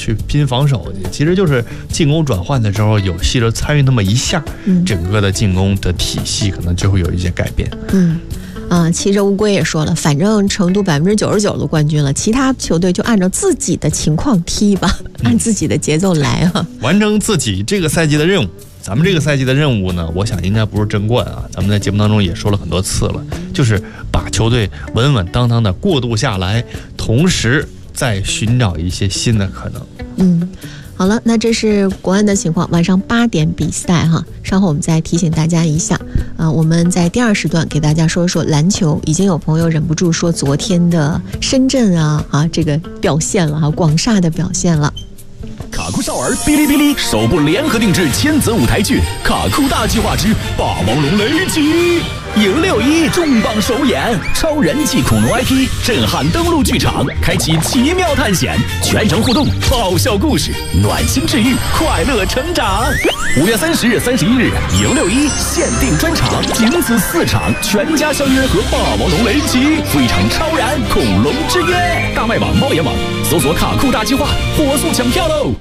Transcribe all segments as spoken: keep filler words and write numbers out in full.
去拼防守去，其实就是进攻转换的时候有 C 罗参与那么一下，嗯、整个的进攻的体系可能就会有一些改变。 嗯。啊，骑着乌龟也说了，反正成都百分之九十九的冠军了，其他球队就按照自己的情况踢吧，嗯、按自己的节奏来啊， 完成自己这个赛季的任务。咱们这个赛季的任务呢，我想应该不是争冠啊，咱们在节目当中也说了很多次了，就是把球队稳稳当当的过渡下来，同时再寻找一些新的可能。 嗯。好了，那这是国安的情况，晚上八点比赛哈，稍后我们再提醒大家一下。呃，我们在第二时段给大家说说篮球，已经有朋友忍不住说昨天的深圳啊啊这个表现了哈，广厦的表现了。 卡酷少儿哔哩哔哩首部联合定制千子舞台剧《卡酷大计划之霸王龙雷击》，迎六一重磅首演，超人气恐龙 I P 震撼登陆剧场，开启奇妙探险，全程互动，爆笑故事，暖心治愈，快乐成长。五月三十日、三十一日，迎六一限定专场，仅此四场，全家相约和霸王龙雷击，赴一场超燃恐龙之约。大麦网、猫眼网搜索“卡酷大计划”，火速抢票喽！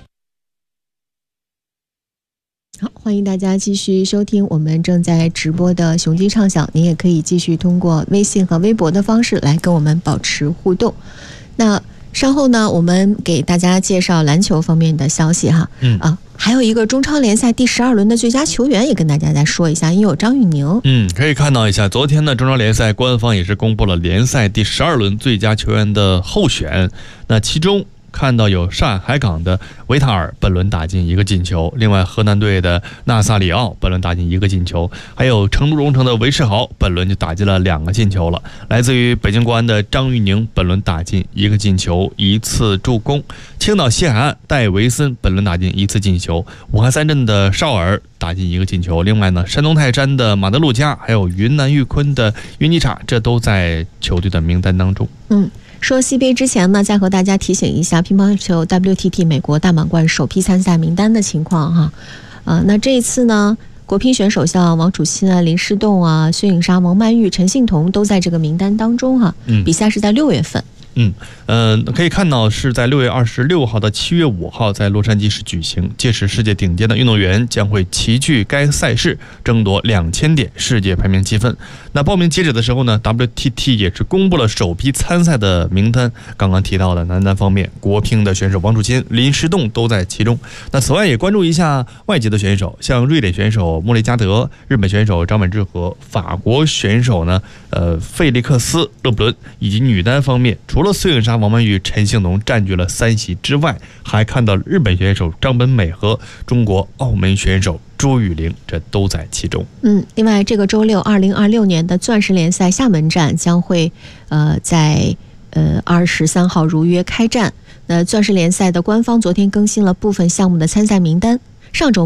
好，欢迎大家继续收听我们正在直播的雄鸡畅想，您也可以继续通过微信和微博的方式来跟我们保持互动。那稍后呢，我们给大家介绍篮球方面的消息哈，嗯啊，还有一个中超联赛第十二轮的最佳球员也跟大家再说一下，因为有张玉宁。 嗯，可以看到一下，昨天的中超联赛官方也是公布了联赛第十二轮最佳球员的候选，那其中看到有上海港的维塔尔本轮打进一个进球，另外河南队的纳萨里奥本轮打进一个进球，还有成都荣城的韦世豪本轮就打进了两个进球了。来自于北京国安的张玉宁本轮打进一个进球一次助攻，青岛西海岸戴维森本轮打进一次进球，武汉三镇的邵尔打进一个进球，另外呢山东泰山的马德路加还有云南玉坤的云尼察，这都在球队的名单当中。 嗯，说 C B A 之前呢，再和大家提醒一下乒乓球 W T T 美国大满贯首批参赛名单的情况哈。呃，那这一次呢，国乒选手像王楚钦啊、林诗栋啊、薛颖莎、王曼玉、陈幸同都在这个名单当中哈。嗯，比赛是在六月份。 嗯，呃，可以看到是在六月二十六号到七月五号在洛杉矶市举行，届时世界顶尖的运动员将会齐聚该赛事，争夺两千点世界排名积分。那报名截止的时候呢 ，W T T 也是公布了首批参赛的名单。刚刚提到的男单方面，国乒的选手王楚钦、林诗栋都在其中。那此外也关注一下外籍的选手，像瑞典选手莫雷加德、日本选手张本智和、法国选手呢，呃，费利克斯·勒布伦，以及女单方面，除了孙颖莎、王曼玉、陈幸同占据了三席之外，还看到日本选手张本美和中国澳门选手朱雨玲，这都在其中。 嗯，另外这个周六二零二六年的钻石联赛厦门站将会呃在呃二十三号如约开战。那钻石联赛的官方昨天更新了部分项目的参赛名单，上周